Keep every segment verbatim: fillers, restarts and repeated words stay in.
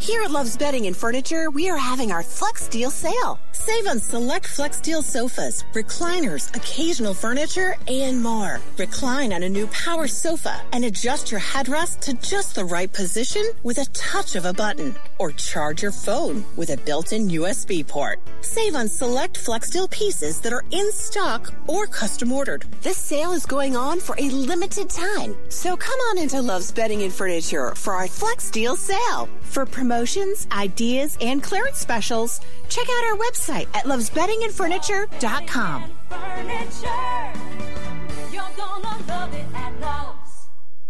Here at Love's Bedding and Furniture, we are having our Flex Deal sale. Save on select Flex Deal sofas, recliners, occasional furniture, and more. Recline on a new power sofa and adjust your headrest to just the right position with a touch of a button. Or charge your phone with a built-in U S B port. Save on select Flex Deal pieces that are in stock or custom ordered. This sale is going on for a limited time. So come on into Love's Bedding and Furniture for our Flex Deal sale. For promotions, ideas, and clearance specials, check out our website at loves bedding and furniture dot com. Furniture, you're gonna love it at Love's.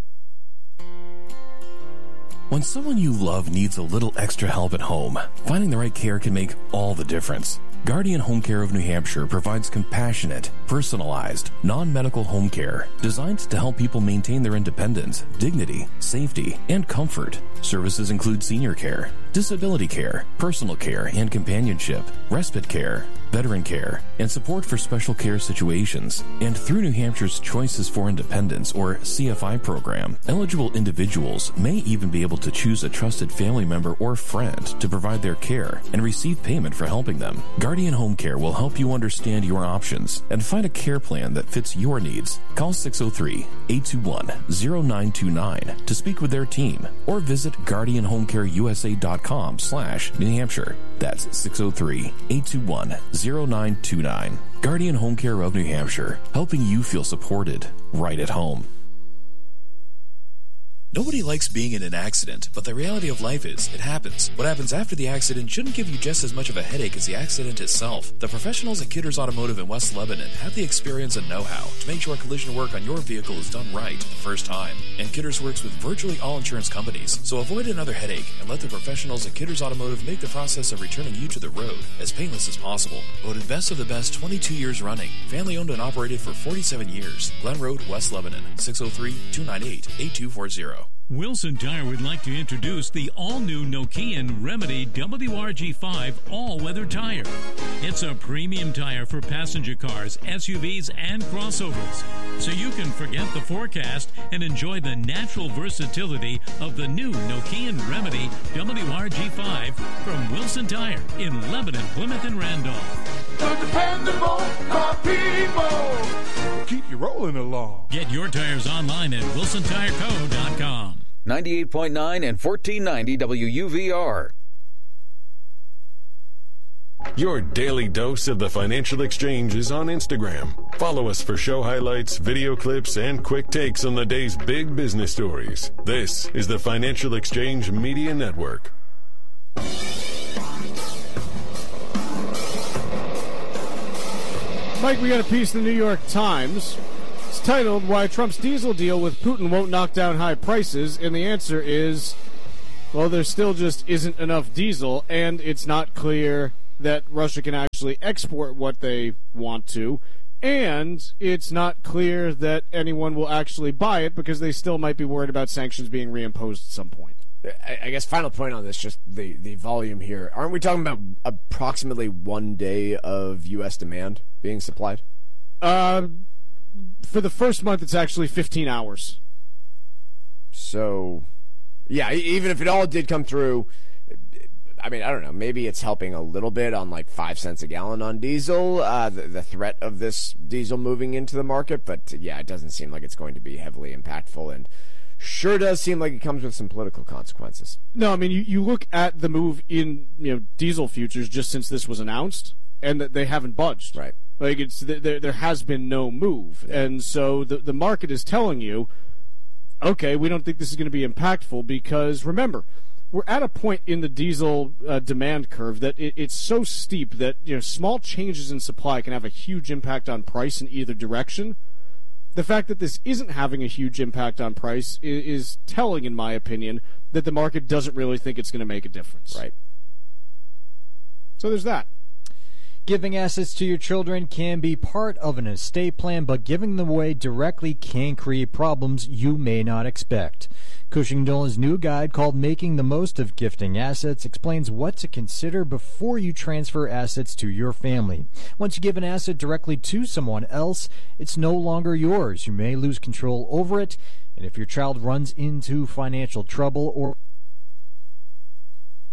When someone you love needs a little extra help at home, finding the right care can make all the difference. Guardian Home Care of New Hampshire provides compassionate, personalized, non-medical home care designed to help people maintain their independence, dignity, safety, and comfort. Services include senior care, disability care, personal care and companionship, respite care, veteran care, and support for special care situations. And through New Hampshire's Choices for Independence, or C F I program, eligible individuals may even be able to choose a trusted family member or friend to provide their care and receive payment for helping them. Guardian Home Care will help you understand your options and find a care plan that fits your needs. Call six oh three, eight two one, oh nine two nine to speak with their team, or visit guardian home care u s a dot com slash New Hampshire. That's six oh three, eight two one, oh nine two nine. Guardian Home Care of New Hampshire, helping you feel supported right at home. Nobody likes being in an accident, but the reality of life is, it happens. What happens after the accident shouldn't give you just as much of a headache as the accident itself. The professionals at Kidders Automotive in West Lebanon have the experience and know-how to make sure collision work on your vehicle is done right the first time. And Kidders works with virtually all insurance companies, so avoid another headache and let the professionals at Kidders Automotive make the process of returning you to the road as painless as possible. Voted best of the best twenty-two years running. Family owned and operated for forty-seven years. Glen Road, West Lebanon, six oh three, two nine eight, eight two four zero. Wilson Tire would like to introduce the all-new Nokian Remedy W R G five all-weather tire. It's a premium tire for passenger cars, S U Vs, and crossovers, so you can forget the forecast and enjoy the natural versatility of the new Nokian Remedy W R G five from Wilson Tire in Lebanon, Plymouth, and Randolph. The dependable car people keep you rolling along. Get your tires online at wilson tire co dot com. ninety-eight point nine and fourteen ninety W U V R. Your daily dose of the Financial Exchange is on Instagram. Follow us for show highlights, video clips, and quick takes on the day's big business stories. This is the Financial Exchange Media Network. Mike, we got a piece in the New York Times. It's titled, Why Trump's Diesel Deal with Putin Won't Knock Down High Prices, and the answer is, well, there still just isn't enough diesel, and it's not clear that Russia can actually export what they want to, and it's not clear that anyone will actually buy it because they still might be worried about sanctions being reimposed at some point. I guess final point on this, just the, the volume here. Aren't we talking about approximately one day of U S demand being supplied? Uh, for the first month, it's actually fifteen hours. So, yeah, even if it all did come through, I mean, I don't know, maybe it's helping a little bit on like five cents a gallon on diesel, uh, the, the threat of this diesel moving into the market, but yeah, it doesn't seem like it's going to be heavily impactful, and sure does seem like it comes with some political consequences. No, I mean, you, you look at the move in you know diesel futures just since this was announced, and that they haven't budged. Right. Like it's there, there has been no move, yeah. And so the the market is telling you, okay, we don't think this is going to be impactful because remember, we're at a point in the diesel uh, demand curve that it, it's so steep that you know small changes in supply can have a huge impact on price in either direction. The fact that this isn't having a huge impact on price is, is telling, in my opinion, that the market doesn't really think it's going to make a difference. Right. So there's that. Giving assets to your children can be part of an estate plan, but giving them away directly can create problems you may not expect. Cushing Dolan's new guide called Making the Most of Gifting Assets explains what to consider before you transfer assets to your family. Once you give an asset directly to someone else, it's no longer yours. You may lose control over it, and if your child runs into financial trouble or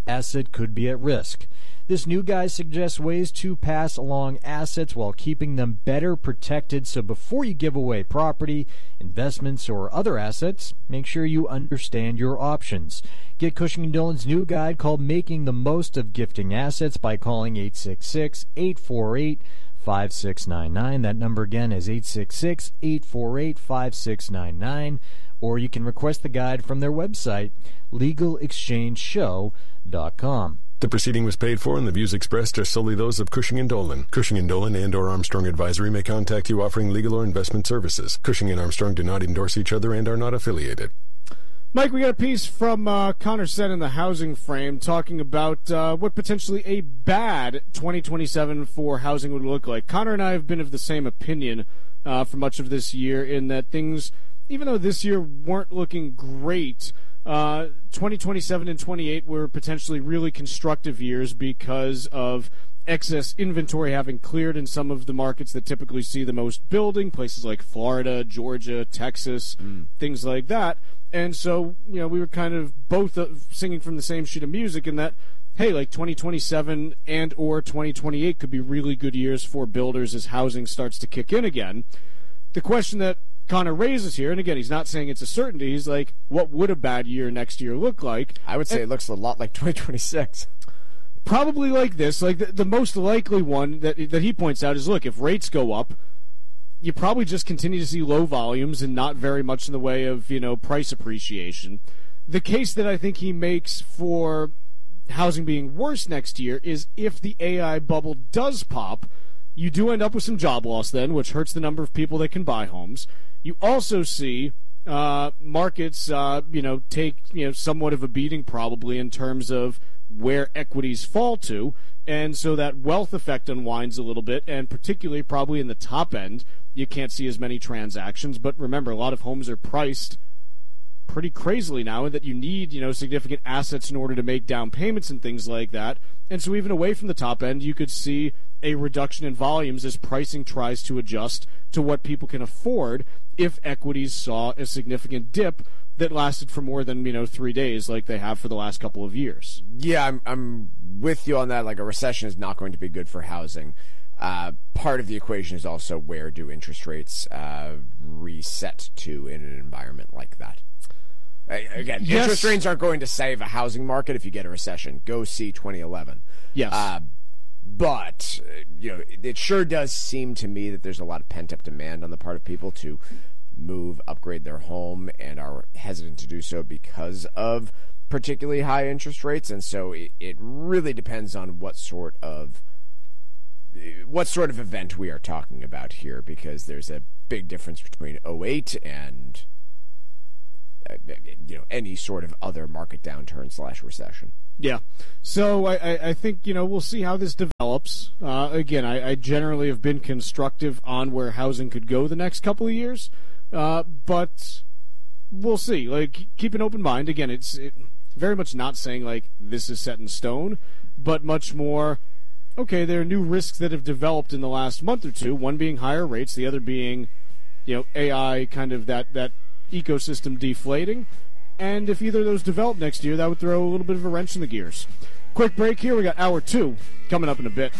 asset could be at risk. This new guide suggests ways to pass along assets while keeping them better protected. So before you give away property, investments, or other assets, make sure you understand your options. Get Cushing and Dillon's new guide called Making the Most of Gifting Assets by calling eight six six, eight four eight, five six nine nine. That number again is eight six six, eight four eight, five six nine nine. Or you can request the guide from their website, legal exchange show dot com. The proceeding was paid for, and the views expressed are solely those of Cushing and Dolan. Cushing and Dolan and or Armstrong Advisory may contact you offering legal or investment services. Cushing and Armstrong do not endorse each other and are not affiliated. Mike, we got a piece from uh, Connor Senn in the Housing Frame talking about uh, what potentially a bad twenty twenty-seven for housing would look like. Connor and I have been of the same opinion uh, for much of this year in that things, even though this year weren't looking great, Uh, twenty twenty-seven and twenty-eight were potentially really constructive years because of excess inventory having cleared in some of the markets that typically see the most building, places like Florida, Georgia, Texas, mm. things like that. And so, you know, we were kind of both uh, singing from the same sheet of music in that, hey, like twenty twenty-seven and or twenty twenty-eight could be really good years for builders as housing starts to kick in again. The question that Connor raises here, and again, he's not saying it's a certainty. He's like, what would a bad year next year look like? I would say and it looks a lot like twenty twenty-six. Probably like this. Like the, the most likely one that that he points out is, look, if rates go up, you probably just continue to see low volumes and not very much in the way of, you know, price appreciation. The case that I think he makes for housing being worse next year is if the A I bubble does pop, you do end up with some job loss then, which hurts the number of people that can buy homes. You also see uh, markets, uh, you know, take you know somewhat of a beating probably in terms of where equities fall to, and so that wealth effect unwinds a little bit, and particularly probably in the top end, you can't see as many transactions. But remember, a lot of homes are priced pretty crazily now, and that you need you know significant assets in order to make down payments and things like that. And so even away from the top end, you could see a reduction in volumes as pricing tries to adjust to what people can afford if equities saw a significant dip that lasted for more than, you know, three days like they have for the last couple of years. Yeah, I'm, I'm with you on that. Like, a recession is not going to be good for housing. Uh, part of the equation is also where do interest rates uh, reset to in an environment like that. Again, yes. Interest rates aren't going to save a housing market if you get a recession. Go see twenty eleven. Yes. Uh, but, you know, it sure does seem to me that there's a lot of pent-up demand on the part of people to move, upgrade their home, and are hesitant to do so because of particularly high interest rates. And so it, it really depends on what sort of what sort of event we are talking about here, because there's a big difference between oh eight and you know any sort of other market downturn slash recession. Yeah. So I, I think, you know, we'll see how this develops. Uh, again, I, I generally have been constructive on where housing could go the next couple of years. Uh, but we'll see. Like, keep an open mind. Again, it's it, very much not saying, like, this is set in stone, but much more, okay, there are new risks that have developed in the last month or two, one being higher rates, the other being, you know, A I, kind of that, that ecosystem deflating. And if either of those develop next year, that would throw a little bit of a wrench in the gears. Quick break here. We got hour two coming up in a bit.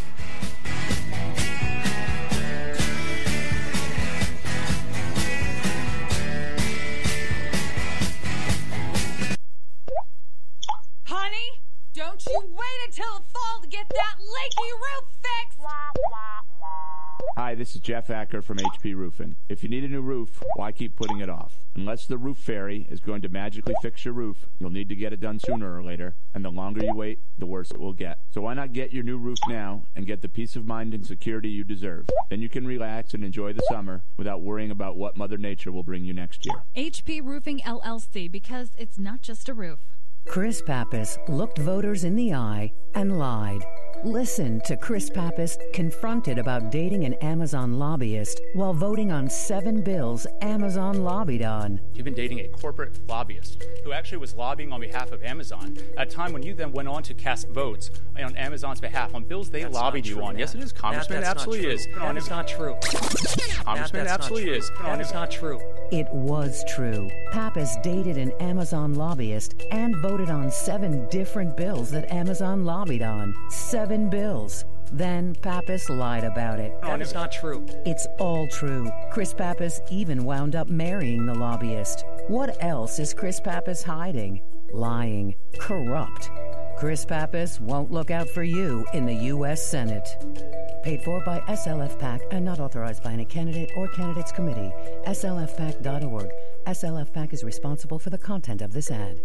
Honey, don't you wait until the fall to get that leaky roof fixed. Hi, this is Jeff Acker from H P Roofing. If you need a new roof, why keep putting it off? Unless the roof fairy is going to magically fix your roof, you'll need to get it done sooner or later, and the longer you wait, the worse it will get. So why not get your new roof now and get the peace of mind and security you deserve? Then you can relax and enjoy the summer without worrying about what Mother Nature will bring you next year. H P Roofing L L C, because it's not just a roof. Chris Pappas looked voters in the eye and lied. Listen to Chris Pappas confronted about dating an Amazon lobbyist while voting on seven bills Amazon lobbied on. You've been dating a corporate lobbyist who actually was lobbying on behalf of Amazon at a time when you then went on to cast votes on Amazon's behalf on bills they that's lobbied you true, on. Matt. Yes, it is, Congressman. Matt, it absolutely is. That is not true. Congressman, it absolutely is. That is not true. It was true. Pappas dated an Amazon lobbyist and voted on seven different bills that Amazon lobbied on. Seven bills. Then Pappas lied about it. That is not true. It's all true. Chris Pappas even wound up marrying the lobbyist. What else is Chris Pappas hiding? Lying. Corrupt. Chris Pappas won't look out for you in the U S Senate. Paid for by S L F PAC and not authorized by any candidate or candidates committee. S L F pac dot org. S L F PAC is responsible for the content of this ad.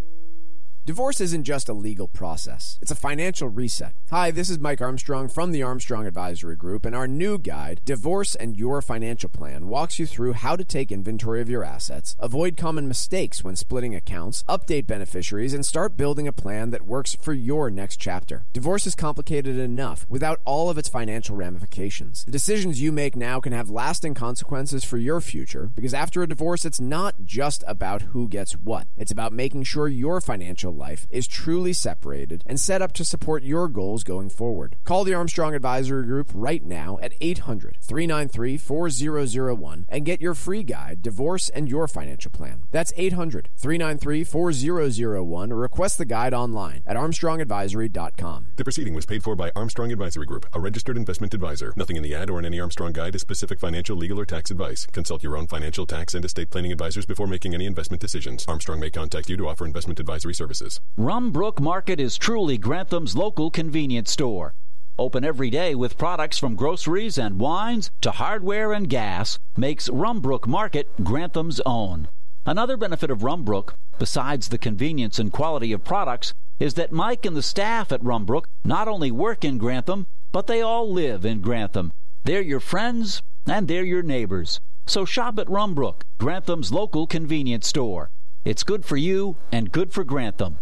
Divorce isn't just a legal process. It's a financial reset. Hi, this is Mike Armstrong from the Armstrong Advisory Group, and our new guide, Divorce and Your Financial Plan, walks you through how to take inventory of your assets, avoid common mistakes when splitting accounts, update beneficiaries, and start building a plan that works for your next chapter. Divorce is complicated enough without all of its financial ramifications. The decisions you make now can have lasting consequences for your future, because after a divorce, it's not just about who gets what. It's about making sure your financial life is truly separated and set up to support your goals going forward. Call the Armstrong Advisory Group right now at eight hundred, three nine three, four zero zero one and get your free guide, Divorce and Your Financial Plan. That's eight hundred, three nine three, four zero zero one or request the guide online at armstrong advisory dot com. The proceeding was paid for by Armstrong Advisory Group, a registered investment advisor. Nothing in the ad or in any Armstrong guide is specific financial, legal, or tax advice. Consult your own financial, tax, and estate planning advisors before making any investment decisions. Armstrong may contact you to offer investment advisory services. Rumbrook Market is truly Grantham's local convenience store. Open every day with products from groceries and wines to hardware and gas makes Rumbrook Market Grantham's own. Another benefit of Rumbrook, besides the convenience and quality of products, is that Mike and the staff at Rumbrook not only work in Grantham, but they all live in Grantham. They're your friends and they're your neighbors. So shop at Rumbrook, Grantham's local convenience store. It's good for you and good for Grantham.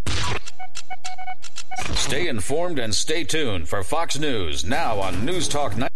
Stay informed and stay tuned for Fox News, now on News Talk night.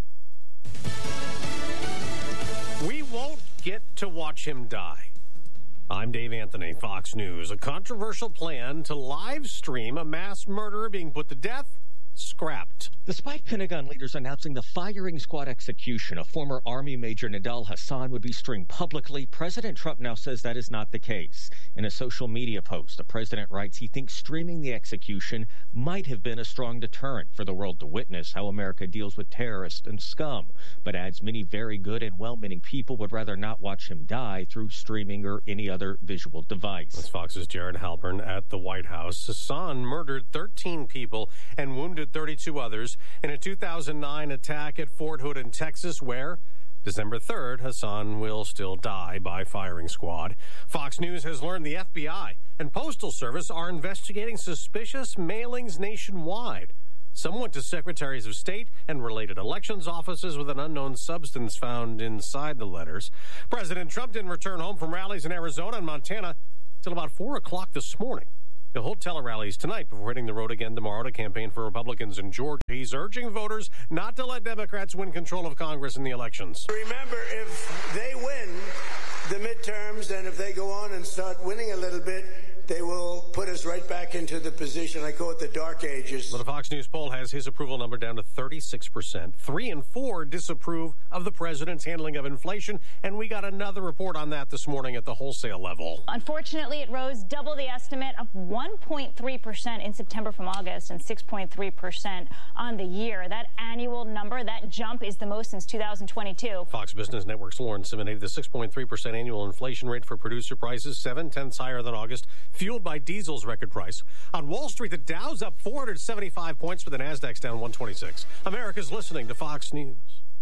We won't get to watch him die. I'm Dave Anthony, Fox News. A controversial plan to live stream a mass murderer being put to death scrapped. Despite Pentagon leaders announcing the firing squad execution of former Army Major Nidal Hasan would be streamed publicly, President Trump now says that is not the case. In a social media post, the president writes he thinks streaming the execution might have been a strong deterrent for the world to witness how America deals with terrorists and scum, but adds many very good and well-meaning people would rather not watch him die through streaming or any other visual device. That's Fox's Jared Halpern at the White House. Hasan murdered thirteen people and wounded thirty-two others in a two thousand nine attack at Fort Hood in Texas, where December third, Hasan will still die by firing squad. Fox News has learned the F B I and Postal Service are investigating suspicious mailings nationwide. Some went to secretaries of state and related elections offices with an unknown substance found inside the letters. President Trump didn't return home from rallies in Arizona and Montana till about four o'clock this morning. He'll hold tele-rallies tonight before hitting the road again tomorrow to campaign for Republicans in Georgia. He's urging voters not to let Democrats win control of Congress in the elections. Remember, if they win the midterms and if they go on and start winning a little bit, they will put us right back into the position, I call it the dark ages. Well, the Fox News poll has his approval number down to thirty-six percent. Three and four disapprove of the president's handling of inflation, and we got another report on that this morning at the wholesale level. Unfortunately, it rose double the estimate of one point three percent in September from August and six point three percent on the year. That annual number, that jump, is the most since two thousand twenty-two. Fox Business Network's Lauren disseminated the six point three percent annual inflation rate for producer prices, seven-tenths higher than August, fueled by diesel's record price. On Wall Street, the Dow's up four hundred seventy-five points, but the Nasdaq's down one twenty-six. America's listening to Fox News.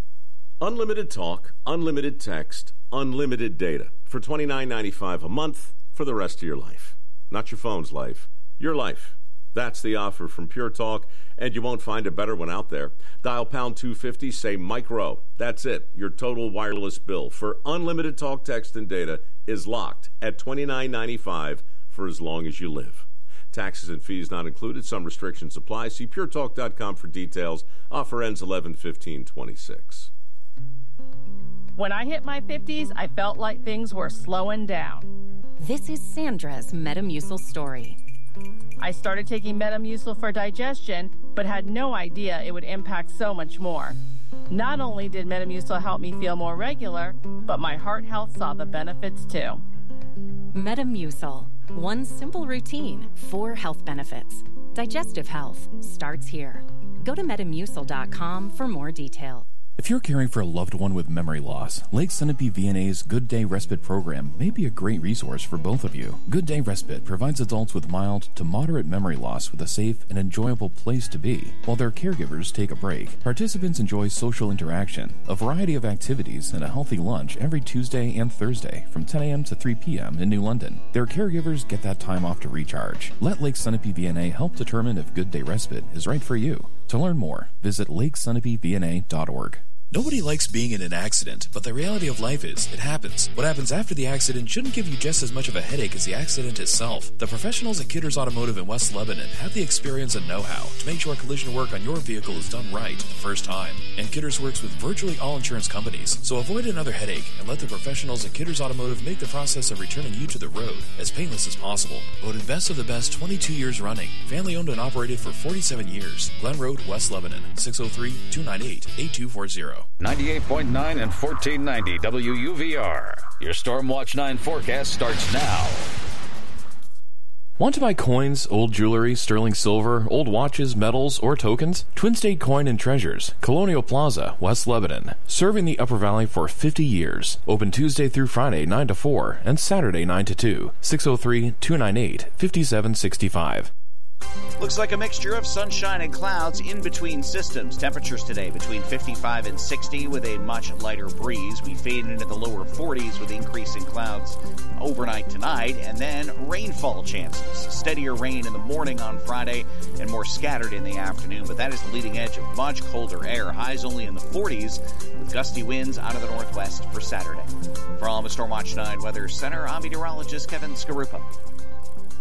Unlimited talk, unlimited text, unlimited data for twenty-nine ninety-five a month for the rest of your life. Not your phone's life, your life. That's the offer from Pure Talk, and you won't find a better one out there. Dial pound two fifty, say Micro. That's it. Your total wireless bill for unlimited talk, text, and data is locked at twenty-nine ninety-five for as long as you live. Taxes and fees not included. Some restrictions apply. See pure talk dot com for details. Offer ends eleven fifteen twenty-six. When I hit my fifties, I felt like things were slowing down. This is Sandra's Metamucil story. I started taking Metamucil for digestion, but had no idea it would impact so much more. Not only did Metamucil help me feel more regular, but my heart health saw the benefits too. Metamucil. One simple routine, four health benefits. Digestive health starts here. Go to metamucil dot com for more detail. If you're caring for a loved one with memory loss, Lake Sunapee V N A's Good Day Respite program may be a great resource for both of you. Good Day Respite provides adults with mild to moderate memory loss with a safe and enjoyable place to be, while their caregivers take a break. Participants enjoy social interaction, a variety of activities, and a healthy lunch every Tuesday and Thursday from ten a.m. to three p.m. in New London. Their caregivers get that time off to recharge. Let Lake Sunapee V N A help determine if Good Day Respite is right for you. To learn more, visit lake sunapee v n a dot org. Nobody likes being in an accident, but the reality of life is, it happens. What happens after the accident shouldn't give you just as much of a headache as the accident itself. The professionals at Kidders Automotive in West Lebanon have the experience and know-how to make sure collision work on your vehicle is done right the first time. And Kidders works with virtually all insurance companies, so avoid another headache and let the professionals at Kidders Automotive make the process of returning you to the road as painless as possible. Voted best of the best twenty-two years running. Family owned and operated for forty-seven years. Glen Road, West Lebanon, six oh three, two nine eight, eight two four zero. ninety-eight point nine and fourteen ninety W U V R. Your Stormwatch nine forecast starts now. Want to buy coins, old jewelry, sterling silver, old watches, medals, or tokens? Twin State Coin and Treasures, Colonial Plaza, West Lebanon. Serving the Upper Valley for fifty years. Open Tuesday through Friday, nine to four, and Saturday, nine to two. six oh three, two nine eight, five seven six five. Looks like a mixture of sunshine and clouds in between systems. Temperatures today between fifty-five and sixty with a much lighter breeze. We fade into the lower forties with increasing clouds overnight tonight, and then rainfall chances. Steadier rain in the morning on Friday and more scattered in the afternoon, but that is the leading edge of much colder air. Highs only in the forties with gusty winds out of the northwest for Saturday. For all of the Stormwatch nine Weather Center, I'm meteorologist Kevin Skarupa.